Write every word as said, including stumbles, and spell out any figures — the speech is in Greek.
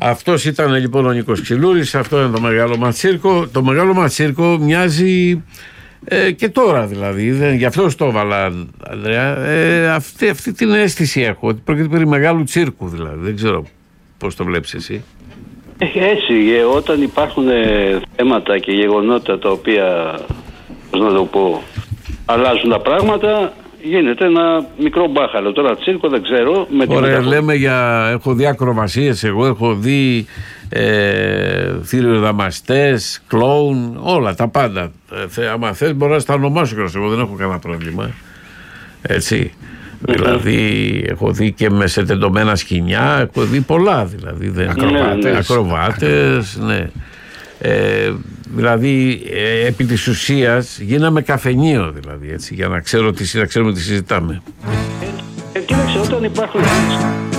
Αυτός ήταν λοιπόν ο Νίκος Ξυλούρης, αυτό είναι το Μεγάλο Ματσίρκο. Το Μεγάλο Ματσίρκο μοιάζει ε, και τώρα δηλαδή, δεν, γι' αυτό το έβαλα, Ανδρέα, ε, αυτή, αυτή την αίσθηση έχω, ότι πρόκειται περί μεγάλου τσίρκου δηλαδή, δεν ξέρω πώς το βλέπεις εσύ. Έτσι, όταν υπάρχουν θέματα και γεγονότα τα οποία, πώς να το πω, αλλάζουν τα πράγματα, γίνεται ένα μικρό μπάχαλο. Τώρα τσίρκο δεν ξέρω. Με Ωραία, λέμε για, έχω δει ακροβασίες, εγώ έχω δει ε, θηριοδαμαστές, κλόουν, όλα τα πάντα. Ε, άμα θες μπορώ να στα ονομάσω, εγώ δεν έχω κανένα πρόβλημα. Έτσι. Mm-hmm. Δηλαδή έχω δει και με σε τεντωμένα σκοινιά, έχω δει πολλά δηλαδή. Δεν... Ακροβάτες, ναι, ναι. ακροβάτες, ναι. Ε, δηλαδή ε, επί της ουσίας γίναμε καφενείο δηλαδή, έτσι, για να, ξέρω τι, να ξέρουμε τι συζητάμε. Ε, κοίταξε, όταν υπάρχουν